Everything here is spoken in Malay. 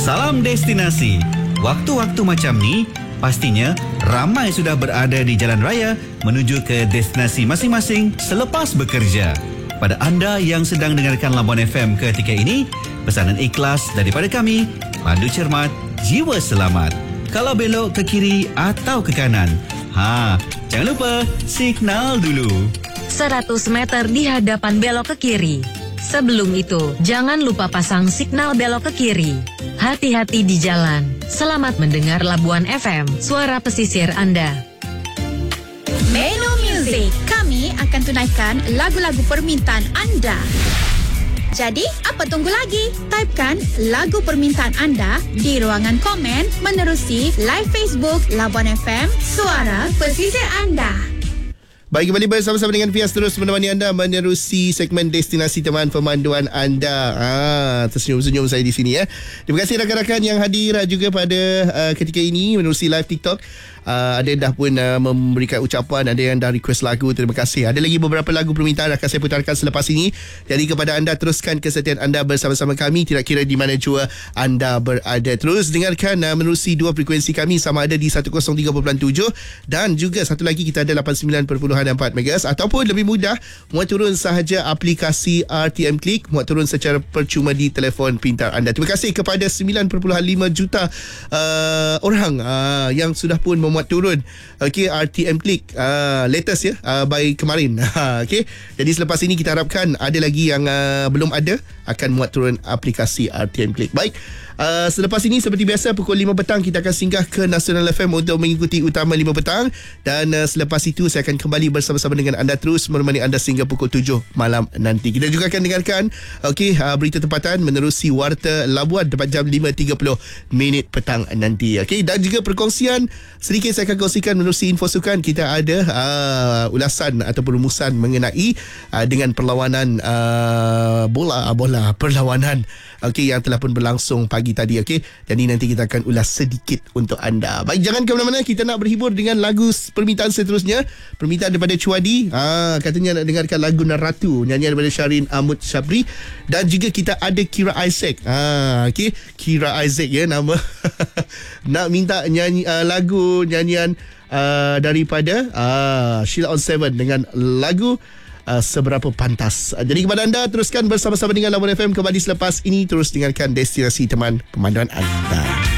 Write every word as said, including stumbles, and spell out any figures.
Salam destinasi. Waktu-waktu macam ni, pastinya ramai sudah berada di jalan raya menuju ke destinasi masing-masing selepas bekerja. Pada anda yang sedang dengarkan Labuan F M ketika ini, pesanan ikhlas daripada kami, padu cermat, jiwa selamat. Kalau belok ke kiri atau ke kanan, ha, jangan lupa signal dulu. seratus meter di hadapan belok ke kiri. Sebelum itu, jangan lupa pasang signal belok ke kiri. Hati-hati di jalan. Selamat mendengar Labuan F M, suara pesisir Anda. Menu Music, kami akan tunaikan lagu-lagu permintaan anda. Jadi, apa tunggu lagi? Typekan lagu permintaan anda di ruangan komen menerusi live Facebook Labuan F M, suara pesisir anda. Baik, kembali bersama-sama dengan Fiaz terus menemani anda menerusi segmen destinasi teman pemanduan anda. Ah, tersenyum-senyum saya di sini ya. Terima kasih rakan-rakan yang hadir juga pada uh, ketika ini menerusi live TikTok. Uh, ada yang dah pun uh, memberikan ucapan, ada yang dah request lagu. Terima kasih. Ada lagi beberapa lagu permintaan akan saya putarkan selepas ini. Jadi kepada anda, teruskan kesetiaan anda bersama-sama kami, tidak kira di mana jua anda berada. Terus dengarkan uh, menerusi dua frekuensi kami, sama ada di seratus tiga perpuluhan tujuh dan juga satu lagi kita ada lapan puluh sembilan perpuluhan empat megahertz, ataupun lebih mudah muat turun sahaja aplikasi R T M Click, muat turun secara percuma di telefon pintar anda. Terima kasih kepada sembilan perpuluhan lima juta uh, orang uh, yang sudah pun memuat turun okey R T M Click uh, latest ya uh, by kemarin. Okey, jadi selepas ini kita harapkan ada lagi yang uh, belum ada akan muat turun aplikasi R T M Click. Baik, uh, selepas ini seperti biasa pukul lima petang kita akan singgah ke Nasional F M untuk mengikuti Utama lima petang, dan uh, selepas itu saya akan kembali bersama-sama dengan anda terus menemani anda sehingga pukul tujuh malam nanti. Kita juga akan dengarkan okey uh, berita tempatan menerusi Warta Labuan tepat jam lima tiga puluh minit petang nanti. Okey, dan juga perkongsian sedikit saya akan kongsikan menerusi info sukan. Kita ada uh, ulasan ataupun rumusan mengenai uh, dengan perlawanan uh, bola bola perlawanan okey yang telah pun berlangsung pagi tadi. Okey, jadi nanti kita akan ulas sedikit untuk anda. Baik, jangan ke mana-mana, kita nak berhibur dengan lagu permintaan seterusnya. Permintaan daripada Cuadi, ha, katanya nak dengarkan lagu Naratu, nyanyian daripada Syarin Ahmad Syabri, dan juga kita ada Kira Isaac. Ha, okey, Kira Isaac ya nama. Nak minta nyanyi uh, lagu nyanyian uh, daripada uh, Sheila on Seven dengan lagu uh, Seberapa Pantas. Uh, jadi kepada anda, teruskan bersama-sama dengan Labuan F M kembali selepas ini. Terus dengarkan destinasi teman pemanduan anda.